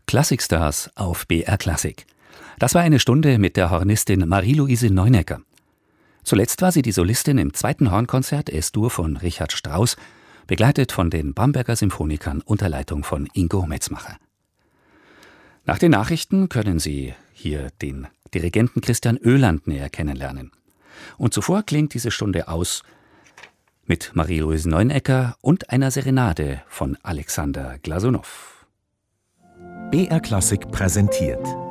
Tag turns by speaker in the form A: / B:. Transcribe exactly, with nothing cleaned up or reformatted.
A: Klassikstars auf B R Klassik. Das war eine Stunde mit der Hornistin Marie-Louise Neunecker. Zuletzt war sie die Solistin im zweiten Hornkonzert Es-Dur von Richard Strauss, begleitet von den Bamberger Symphonikern unter Leitung von Ingo Metzmacher. Nach den Nachrichten können Sie hier den Dirigenten Christian Oehland näher kennenlernen. Und zuvor klingt diese Stunde aus mit Marie-Louise Neunecker und einer Serenade von Alexander Glasunow.
B: B R Klassik präsentiert